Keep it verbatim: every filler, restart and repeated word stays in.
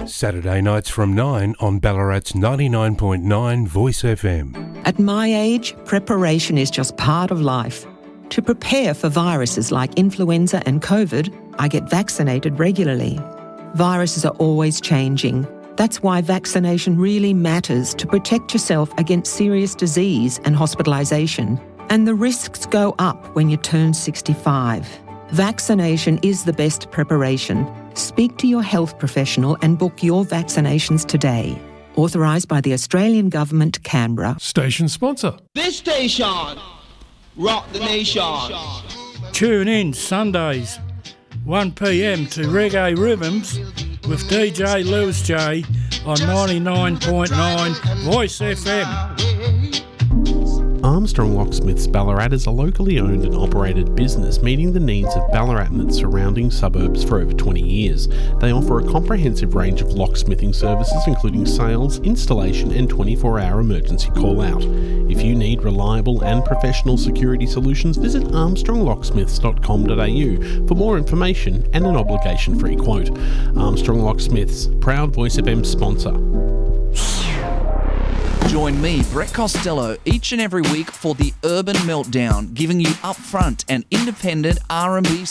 Saturday nights from nine on Ballarat's ninety-nine point nine Voice F M. At my age, preparation is just part of life. To prepare for viruses like influenza and COVID, I get vaccinated regularly. Viruses are always changing. That's why vaccination really matters to protect yourself against serious disease and hospitalisation. And the risks go up when you turn sixty-five. Vaccination is the best preparation. Speak to your health professional and book your vaccinations today. Authorised by the Australian Government, Canberra. Station sponsor. This station, rock the nation. Tune in Sundays, one p m to Reggae Rhythms with D J Lewis J on ninety-nine point nine Voice F M. Armstrong Locksmiths Ballarat is a locally owned and operated business meeting the needs of Ballarat and its surrounding suburbs for over twenty years. They offer a comprehensive range of locksmithing services including sales, installation and twenty-four hour emergency call-out. If you need reliable and professional security solutions, visit armstrong locksmiths dot com dot a u for more information and an obligation-free quote. Armstrong Locksmiths, proud Voice F M sponsor. Join me, Brett Costello, each and every week for the Urban Meltdown, giving you upfront and independent R and B